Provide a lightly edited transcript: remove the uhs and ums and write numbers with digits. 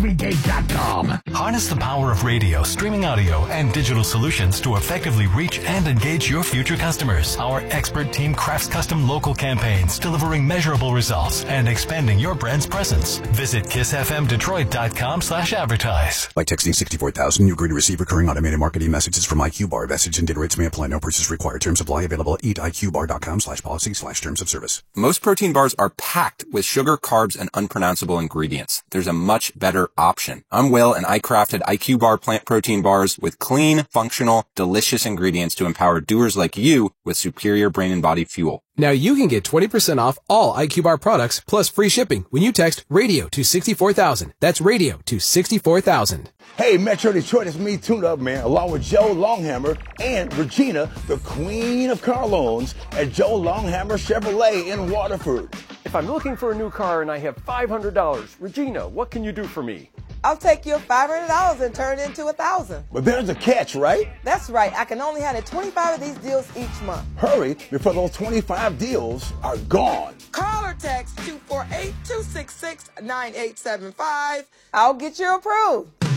CharityStreamingGate.com. Harness the power of radio, streaming audio, and digital solutions to effectively reach and engage your future customers. Our expert team crafts custom local campaigns, delivering measurable results and expanding your brand's presence. Visit KissFMDetroit.com/advertise. By texting 64,000, you agree to receive recurring automated marketing messages from IQ Bar. Message and data rates may apply. No purchase required. Terms apply. Available at eatiqbar.com/policy/terms of service. Most protein bars are packed with sugar, carbs, and unpronounceable ingredients. There's a much better option. I'm Will, and I crafted IQ Bar plant protein bars with clean, functional, delicious ingredients to empower doers like you with superior brain and body fuel. Now you can get 20% off all IQ Bar products plus free shipping when you text radio to 64,000. That's radio to 64,000. Hey, Metro Detroit, it's me, Tune Up Man, along with Joe Longhammer and Regina, the queen of car loans at Joe Longhammer Chevrolet in Waterford. If I'm looking for a new car and I have $500, Regina, what can you do for me? I'll take your $500 and turn it into $1,000. But there's a catch, right? That's right. I can only handle 25 of these deals each month. Hurry before those 25 deals are gone. Call or text 248-266-9875. I'll get you approved.